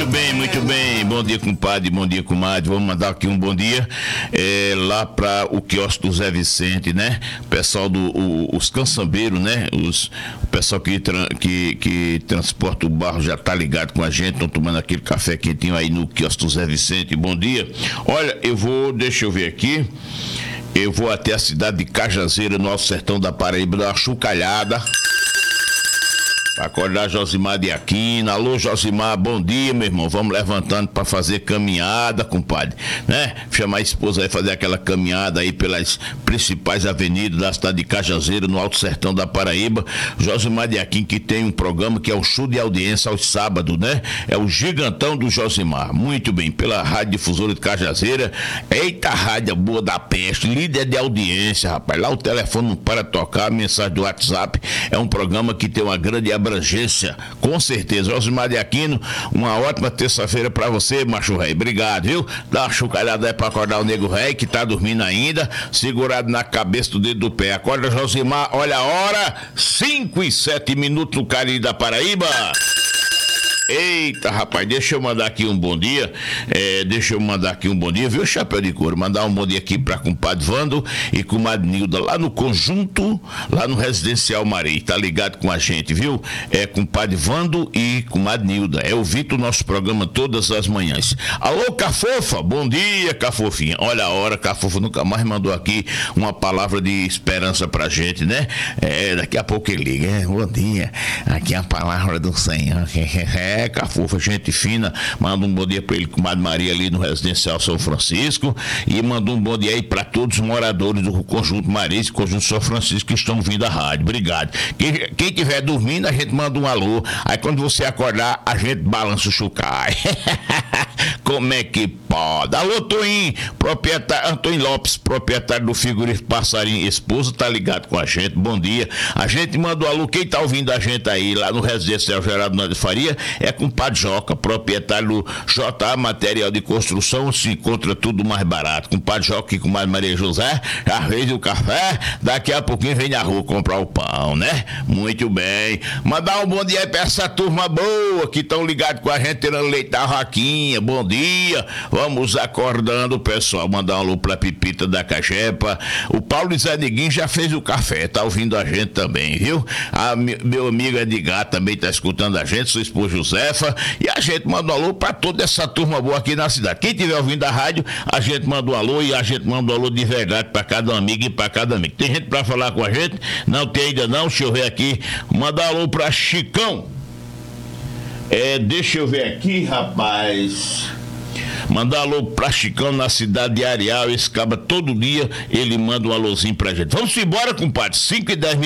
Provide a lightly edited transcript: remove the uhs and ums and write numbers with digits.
Muito bem. Bom dia, compadre, bom dia, comadre. Vamos mandar aqui um bom dia lá para o quiosque do Zé Vicente, né? O pessoal os caçambeiros, né? O pessoal que transporta o barro já tá ligado com a gente, estão tomando aquele café quentinho aí no quiosque do Zé Vicente. Bom dia. Olha, deixa eu ver aqui. Eu vou até a cidade de Cajazeira, no Alto Sertão da Paraíba, dar uma chucalhada. Pra acordar Josimar de Aquino. Alô, Josimar, bom dia, meu irmão. Vamos levantando pra fazer caminhada, compadre, né? Chamar a esposa aí, fazer aquela caminhada aí pelas principais avenidas da cidade de Cajazeira, no Alto Sertão da Paraíba. Josimar de Aquino, que tem um programa que é o show de audiência aos sábados, né? É o Gigantão do Josimar. Muito bem, pela Rádio Difusora de Cajazeira. Eita, rádio boa da peste, líder de audiência, rapaz. Lá o telefone não para de tocar, a mensagem do WhatsApp. É um programa que tem uma grande abrangência, com certeza. Josimar de Aquino, uma ótima terça-feira pra você, macho rei. Obrigado, viu? Dá uma chucalhada aí pra acordar o nego rei, que tá dormindo ainda, segurado na cabeça do dedo do pé. Acorda, Josimar, olha a hora, 5:07 no Cariri da Paraíba. Eita, rapaz, deixa eu mandar aqui um bom dia. Viu, Chapéu de Couro? Mandar um bom dia aqui pra compadre Vando e comadre Nilda, lá no conjunto, lá no Residencial Marei. Tá ligado com a gente, viu? É compadre Vando e comadre Nilda. É o Vitor, nosso programa todas as manhãs. Alô, Cafofa, bom dia, Cafofinha. Olha a hora, Cafofa nunca mais mandou aqui uma palavra de esperança pra gente, né? Daqui a pouco ele liga. Bom dia, aqui é a palavra do Senhor. Cafofa, gente fina, manda um bom dia pra ele, comadre Maria, ali no Residencial São Francisco, e mandou um bom dia aí pra todos os moradores do Conjunto Maris e Conjunto São Francisco que estão vindo à rádio. Obrigado. Quem estiver dormindo, a gente manda um alô. Aí quando você acordar, a gente balança o chucai. Como é que pode? Alô, Toim, Antônio Lopes, proprietário do frigorífico Passarinho, esposa, tá ligado com a gente, bom dia. A gente manda um alô, quem tá ouvindo a gente aí, lá no Residencial Geraldo Nando de Faria, é compadre Joca, proprietário do JA Material de Construção, se encontra tudo mais barato. Compadre Joca e comadre Maria José, já fez o café, daqui a pouquinho vem na rua comprar o pão, né? Muito bem. Mandar um bom dia aí pra essa turma boa, que estão ligados com a gente, tirando leite da vaquinha, bom dia. Vamos acordando, pessoal. Mandar um alô pra Pipita da Cajepa. O Paulo Zé Neguinho já fez o café, tá ouvindo a gente também, viu? Meu amigo Edgar também tá escutando a gente, sua esposa Josefa, e a gente manda um alô pra toda essa turma boa aqui na cidade. Quem estiver ouvindo a rádio, a gente manda um alô, e a gente manda um alô de verdade pra cada amigo e pra cada amigo. Tem gente pra falar com a gente? Não tem ainda não, deixa eu ver aqui. Mandar um alô pra Chicão. Deixa eu ver aqui, rapaz. Mandar alô pra Chicão na cidade de Areal. Esse cabra todo dia ele manda um alôzinho pra gente. Vamos embora, compadre. 5:10.